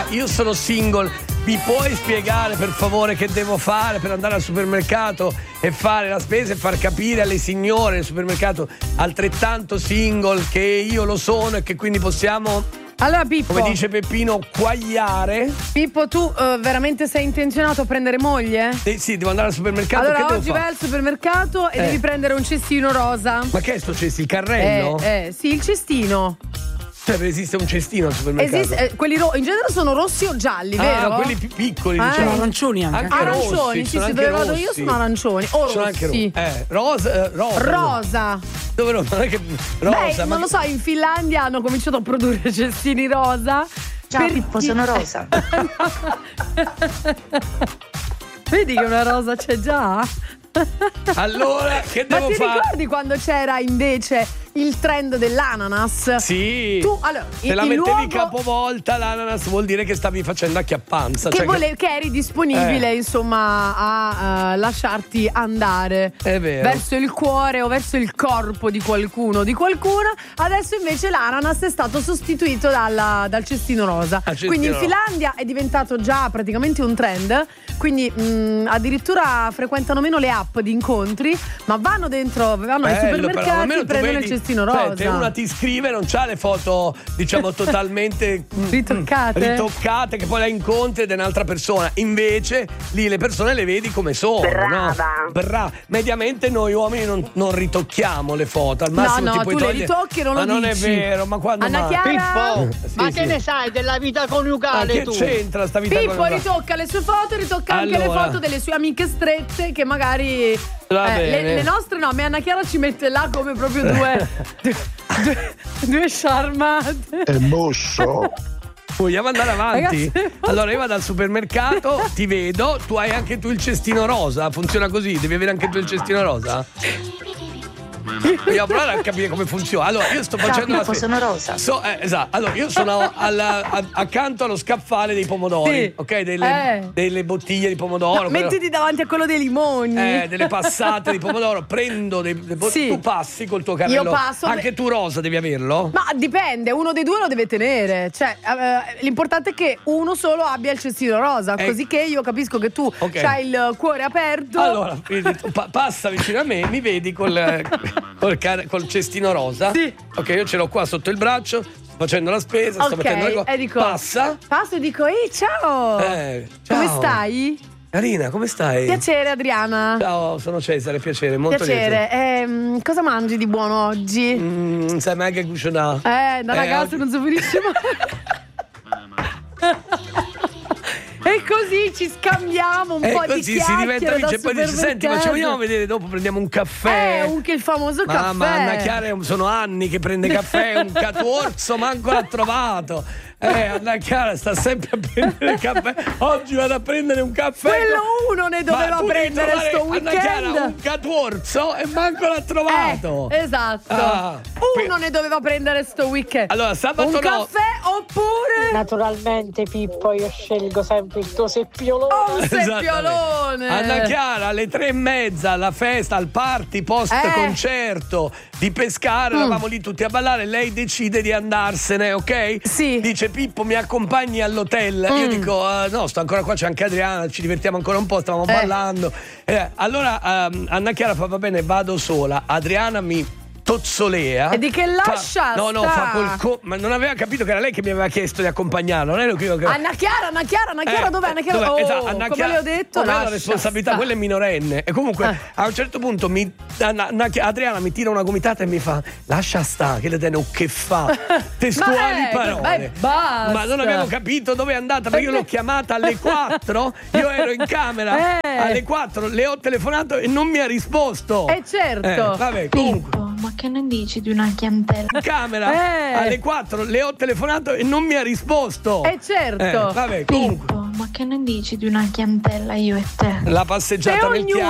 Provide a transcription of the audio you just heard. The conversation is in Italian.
io sono single, mi puoi spiegare per favore che devo fare per andare al supermercato e fare la spesa e far capire alle signore del supermercato altrettanto single che io lo sono e che quindi possiamo, allora Pippo, come dice Peppino, quagliare? Pippo, tu veramente sei intenzionato a prendere moglie? Sì, devo andare al supermercato. Allora che oggi devo vai fare? al supermercato e devi prendere un cestino rosa. Ma che è sto cestino? Il carrello? Sì, il cestino. Cioè esiste un cestino al supermercato? Esiste, quelli in genere sono rossi o gialli, vero? Quelli più piccoli, diciamo. Arancioni anche. Arancioni, rossi, sì, sono sì, anche dove vado rossi. io sono arancioni. O Sono anche rossi. rosa. Rosa. Dove non è che rosa? Non lo so, in Finlandia hanno cominciato a produrre cestini rosa. Ciao Pippo, sono Rosa. Vedi che una rosa c'è già? Allora, che devo Ma ti fare? ricordi quando c'era invece il trend dell'ananas? Sì. Tu, allora, se la mettevi capovolta l'ananas vuol dire che stavi facendo acchiappanza. Che eri disponibile, insomma, a lasciarti andare. È vero. Verso il cuore o verso il corpo di qualcuno, di qualcuna. Adesso invece l'ananas è stato sostituito dal cestino rosa. Quindi in Finlandia è diventato già praticamente un trend. Quindi addirittura frequentano meno le app di incontri, ma vanno ai supermercati e prendono il cestino rosa. Se una ti scrive non c'ha le foto, diciamo, totalmente ritoccate, che poi la incontri ed è un'altra persona. Invece lì le persone le vedi come sono. Brava. Mediamente noi uomini non ritocchiamo le foto. Al massimo ti puoi tu togliere. le ritocchi e non lo dici. Ma non è vero, ma quando Anna mai? Chiara? Ma che ne sai della vita coniugale che tu? c'entra sta vita Pippo coniugale? ritocca le sue foto, ritocca anche le foto delle sue amiche strette che magari le nostre no, ma Anna Chiara ci mette là come proprio due sciarmate. È mosso. Vogliamo andare avanti? Ragazzi, allora io vado al supermercato, ti vedo, tu hai anche tu il cestino rosa, funziona così, devi avere anche tu il cestino rosa? Vogliamo provare a capire come funziona. Allora io sto facendo la spesa. Sono Rosa. Esatto. Allora io sono accanto allo scaffale dei pomodori, sì. ok? Delle bottiglie di pomodoro. No, mettiti davanti a quello dei limoni. Delle passate di pomodoro. Prendo sì. Tu passi col tuo carrello. Io passo. Anche tu rosa devi averlo? Ma dipende, uno dei due lo deve tenere. Cioè, l'importante è che uno solo abbia il cestino rosa, così che io capisco che tu hai il cuore aperto. Allora, quindi passa vicino a me, mi vedi col cestino rosa. Sì. Ok, io ce l'ho qua sotto il braccio, sto facendo la spesa, sto mettendo le cose. Passa. Passo e dico, ciao. Ciao. Come stai? Carina, come stai? Piacere, Adriana. Ciao, sono Cesare, piacere, molto piacere. Cosa mangi di buono oggi? Sai mai che cucinare? Da ragazzo non so benissimo. E così ci scambiamo un po' di chiacchiere. Si diventa amici e poi dice: senti, ma ci vogliamo vedere dopo, prendiamo un caffè. Anche il famoso caffè. Ma Anna Chiara sono anni che prende caffè, un catorzo manco l'ha trovato. Anna Chiara sta sempre a prendere il caffè. Oggi vado a prendere un caffè. Quello uno ne doveva prendere sto weekend. Anna Chiara un catorzo e manco l'ha trovato. Esatto. Uno ne doveva prendere sto weekend. Allora, sabato un caffè oppure. Naturalmente, Pippo, io scelgo sempre il tuo seppiolone. Un seppiolone. Anna Chiara alle 3:30 alla festa, al party post concerto di Pescara, eravamo lì tutti a ballare, lei decide di andarsene, ok? Sì. Dice: Pippo, mi accompagni all'hotel? Io dico: no, sto ancora qua, c'è anche Adriana, ci divertiamo ancora un po', stavamo ballando. Allora Anna Chiara fa: va bene, vado sola. Adriana mi tozzolea. E di che lascia? Ma non aveva capito che era lei che mi aveva chiesto di accompagnarla. Non ero io che. Anna Chiara, dov'è? Anna Chiara, come le ho detto, la responsabilità, quella è minorenne. E comunque a un certo punto Adriana mi tira una gomitata e mi fa: lascia sta, che le tene che fa. Testuali parole. Basta. Ma non abbiamo capito dove è andata, perché io l'ho chiamata alle 4. Io ero in camera alle 4, le ho telefonato e non mi ha risposto. Certo. Vabbè, comunque. Pippo, ma che ne dici di una clientela? In camera alle 4 le ho telefonato e non mi ha risposto. Certo. Vabbè, comunque. Pippo, ma che ne dici di una clientela io e te? La passeggiata nel chiaro.